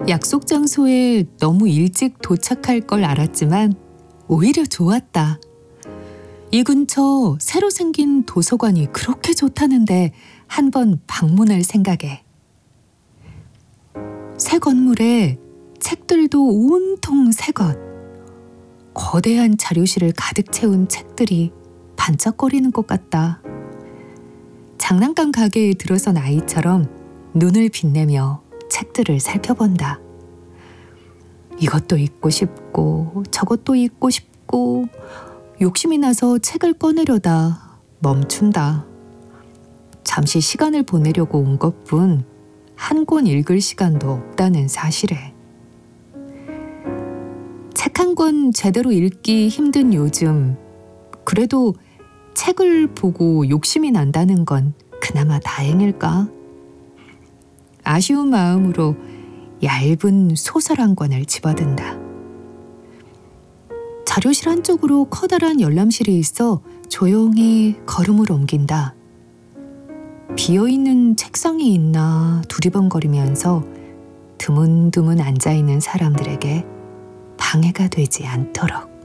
약속 장소에 너무 일찍 도착할 걸 알았지만 오히려 좋았다. 이 근처 새로 생긴 도서관이 그렇게 좋다는데 한번 방문할 생각에. 새 건물에 책들도 온통 새 것. 거대한 자료실을 가득 채운 책들이 반짝거리는 것 같다. 장난감 가게에 들어선 아이처럼 눈을 빛내며 책들을 살펴본다. 이것도 읽고 싶고 저것도 읽고 싶고 욕심이 나서 책을 꺼내려다 멈춘다. 잠시 시간을 보내려고 온 것뿐 한 권 읽을 시간도 없다는 사실에. 책 한 권 제대로 읽기 힘든 요즘, 그래도 책을 보고 욕심이 난다는 건 그나마 다행일까? 아쉬운 마음으로 얇은 소설 한 권을 집어든다. 자료실 한쪽으로 커다란 열람실이 있어 조용히 걸음을 옮긴다. 비어있는 책상이 있나 두리번거리면서 드문드문 앉아있는 사람들에게 방해가 되지 않도록.